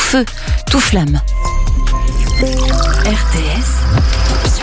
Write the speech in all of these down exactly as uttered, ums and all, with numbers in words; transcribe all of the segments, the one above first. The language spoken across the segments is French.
feu, tout flamme. R T S.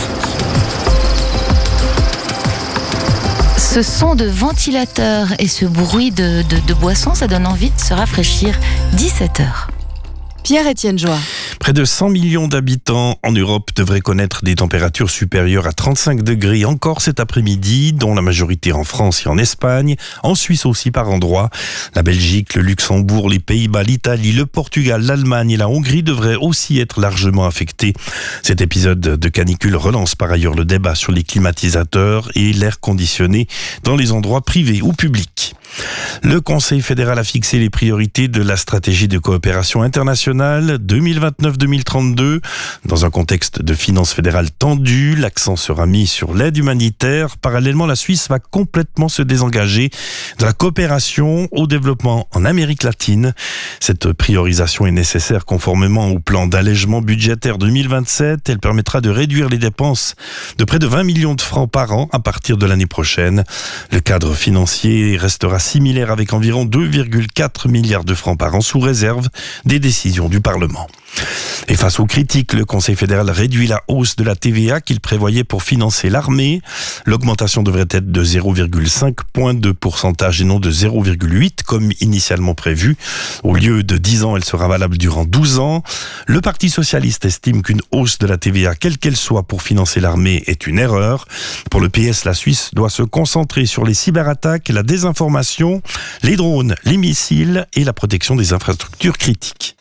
Ce son de ventilateur et ce bruit de, de, de boisson, ça donne envie de se rafraîchir. dix-sept heures. Pierre-Étienne Joie. Près de cent millions d'habitants en Europe devraient connaître des températures supérieures à trente-cinq degrés encore cet après-midi, dont la majorité en France et en Espagne, en Suisse aussi par endroits. La Belgique, le Luxembourg, les Pays-Bas, l'Italie, le Portugal, l'Allemagne et la Hongrie devraient aussi être largement affectés. Cet épisode de canicule relance par ailleurs le débat sur les climatisateurs et l'air conditionné dans les endroits privés ou publics. Le Conseil fédéral a fixé les priorités de la stratégie de coopération internationale deux mille vingt-neuf deux mille trente-deux. Dans un contexte de finances fédérales tendues, l'accent sera mis sur l'aide humanitaire. Parallèlement, la Suisse va complètement se désengager de la coopération au développement en Amérique latine. Cette priorisation est nécessaire conformément au plan d'allègement budgétaire deux mille vingt-sept. Elle permettra de réduire les dépenses de près de vingt millions de francs par an à partir de l'année prochaine. Le cadre financier restera similaire avec environ deux virgule quatre milliards de francs par an sous réserve des décisions du Parlement. Et face aux critiques, le Conseil fédéral réduit la hausse de la T V A qu'il prévoyait pour financer l'armée. L'augmentation devrait être de zéro virgule cinq points de pourcentage et non de zéro virgule huit comme initialement prévu. Au lieu de dix ans, elle sera valable durant douze ans. Le Parti socialiste estime qu'une hausse de la T V A, quelle qu'elle soit, pour financer l'armée est une erreur. Pour le P S, la Suisse doit se concentrer sur les cyberattaques, la désinformation, les drones, les missiles et la protection des infrastructures critiques.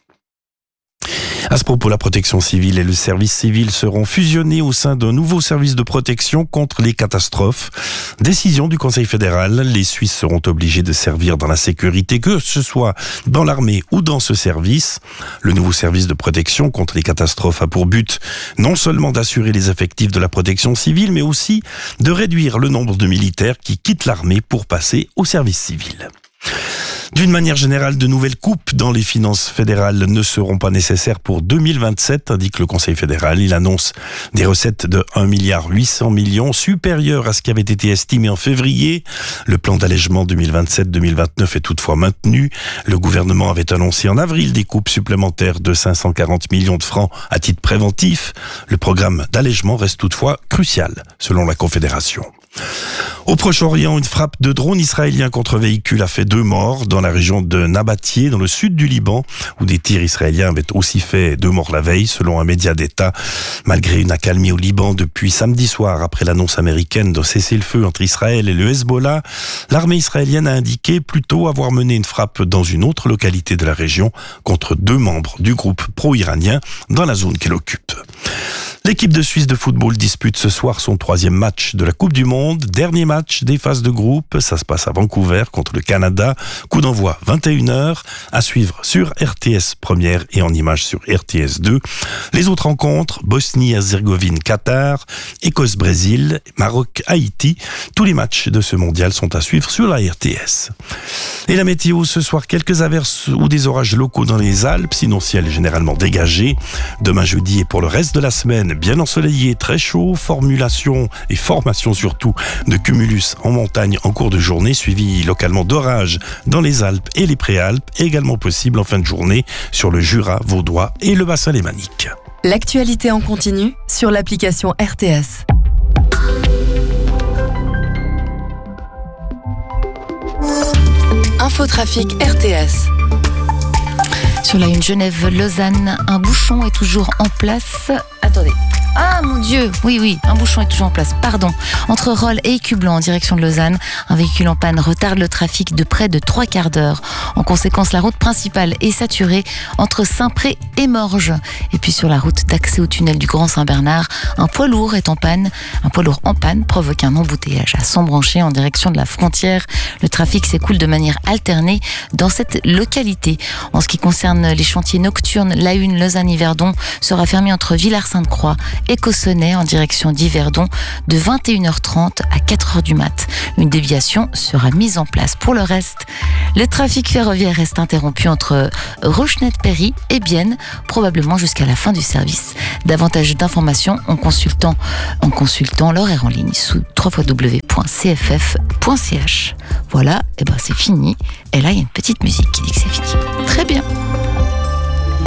À ce propos, la protection civile et le service civil seront fusionnés au sein d'un nouveau service de protection contre les catastrophes. Décision du Conseil fédéral, les Suisses seront obligés de servir dans la sécurité, que ce soit dans l'armée ou dans ce service. Le nouveau service de protection contre les catastrophes a pour but non seulement d'assurer les effectifs de la protection civile, mais aussi de réduire le nombre de militaires qui quittent l'armée pour passer au service civil. D'une manière générale, de nouvelles coupes dans les finances fédérales ne seront pas nécessaires pour deux mille vingt-sept, indique le Conseil fédéral. Il annonce des recettes de un virgule huit milliard d'euros, supérieures à ce qui avait été estimé en février. Le plan d'allègement deux mille vingt-sept deux mille vingt-neuf est toutefois maintenu. Le gouvernement avait annoncé en avril des coupes supplémentaires de cinq cent quarante millions de francs à titre préventif. Le programme d'allègement reste toutefois crucial, selon la Confédération. Au Proche-Orient, une frappe de drone israélien contre véhicule a fait deux morts dans la région de Nabatieh, dans le sud du Liban, où des tirs israéliens avaient aussi fait deux morts la veille, selon un média d'État. Malgré une accalmie au Liban depuis samedi soir, après l'annonce américaine d'un cessez-le-feu entre Israël et le Hezbollah, l'armée israélienne a indiqué plutôt avoir mené une frappe dans une autre localité de la région contre deux membres du groupe pro-iranien dans la zone qu'elle occupe. L'équipe de Suisse de football dispute ce soir son troisième match de la Coupe du Monde. Dernier match des phases de groupe. Ça se passe à Vancouver contre le Canada. Coup d'envoi vingt et une heures. À suivre sur R T S Première et en images sur R T S deux. Les autres rencontres, Bosnie-Herzégovine-Qatar, Écosse-Brésil, Maroc-Haïti. Tous les matchs de ce mondial sont à suivre sur la R T S. Et la météo, ce soir, quelques averses ou des orages locaux dans les Alpes. Sinon, ciel est généralement dégagé. Demain jeudi et pour le reste de la semaine, bien ensoleillé, très chaud, formulation et formation surtout de cumulus en montagne en cours de journée, suivi localement d'orages dans les Alpes et les Préalpes, également possible en fin de journée sur le Jura vaudois et le bassin lémanique. L'actualité en continu sur l'application R T S. Infotrafic R T S. Sur la une Genève-Lausanne, un bouchon est toujours en place. Attendez. Ah mon Dieu, oui oui, un bouchon est toujours en place, pardon. Entre Rolle et Écublens en direction de Lausanne, un véhicule en panne retarde le trafic de près de trois quarts d'heure. En conséquence, la route principale est saturée entre Saint-Pré et Morges. Et puis sur la route d'accès au tunnel du Grand Saint-Bernard, un poids lourd est en panne. Un poids lourd en panne provoque un embouteillage à s'embrancher en direction de la frontière. Le trafic s'écoule de manière alternée dans cette localité. En ce qui concerne les chantiers nocturnes, l'A un Lausanne-Yverdon sera fermée entre Villars-Sainte-Croix et Cossonay en direction d'Yverdon de vingt et une heures trente à quatre heures du mat. Une déviation sera mise en place. Pour le reste, le trafic ferroviaire reste interrompu entre Rochette-Péry et Bienne, probablement jusqu'à la fin du service. Davantage d'informations en consultant, en consultant l'horaire en ligne sous w w w point c f f point c h. Voilà, et ben c'est fini. Et là, il y a une petite musique qui dit que c'est fini. Très bien.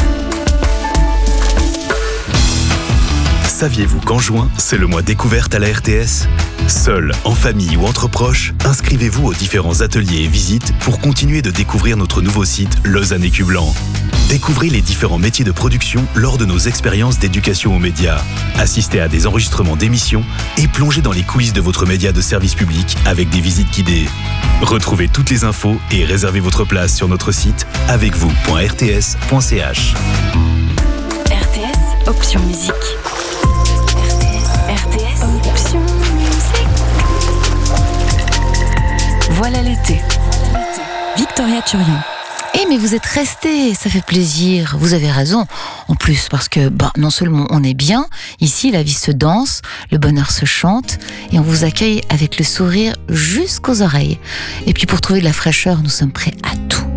Saviez-vous qu'en juin, c'est le mois découverte à la R T S ? Seul, en famille ou entre proches, inscrivez-vous aux différents ateliers et visites pour continuer de découvrir notre nouveau site Lausanne Écu Blanc. Découvrez les différents métiers de production lors de nos expériences d'éducation aux médias. Assistez à des enregistrements d'émissions et plongez dans les coulisses de votre média de service public avec des visites guidées. Retrouvez toutes les infos et réservez votre place sur notre site avec vous point r t s point c h. R T S, option musique. R T S, R T S, option musique. Voilà l'été. Victoria Turian. Eh mais vous êtes restés, ça fait plaisir, vous avez raison. En plus, parce que bah, non seulement on est bien, ici la vie se danse, le bonheur se chante, et on vous accueille avec le sourire jusqu'aux oreilles. Et puis pour trouver de la fraîcheur, nous sommes prêts à tout.